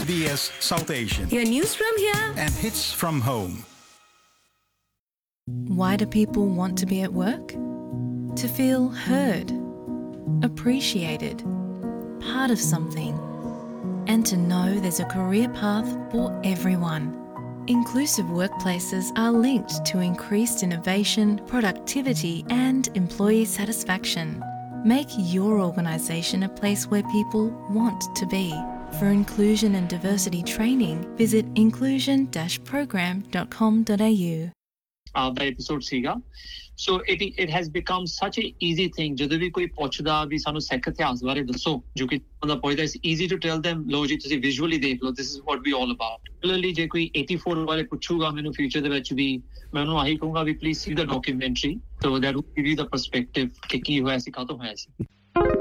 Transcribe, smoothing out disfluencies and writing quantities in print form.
SBS South Asian. Your news from here. And hits from home. Why do people want to be at work? To feel heard, appreciated, part of something, and to know there's a career path for everyone. Inclusive workplaces are linked to increased innovation, productivity, and employee satisfaction. Make your organisation a place where people want to be. For inclusion and diversity training, visit inclusion-program.com.au. The episode ਸੀਗਾ so it has become such a easy thing ਜਦੋਂ ਵੀ ਕੋਈ ਪੁੱਛਦਾ ਵੀ ਸਾਨੂੰ ਸਿੱਖ ਇਤਿਹਾਸ ਬਾਰੇ ਦੱਸੋ ਜੋ ਕਿ ਉਹਦਾ ਪੁੱਛਦਾ is easy to tell them ਲੋ ਜੀ ਤੁਸੀਂ visually ਦੇਖ ਲਓ this is what we all about particularly ਜੇ ਕੋਈ 84 ਵਾਲੇ ਪੁੱਛੂਗਾ ਮੈਨੂੰ ਫਿਊਚਰ ਦੇ ਵਿੱਚ ਵੀ ਮੈਂ ਉਹਨੂੰ ਆਹੀ ਕਹੂੰਗਾ ਵੀ please see the documentary so that will give you the perspective ਕਿ ਕੀ ਹੋਇਆ ਸੀ ਕਾਹਤੋਂ ਹੋਇਆ ਸੀ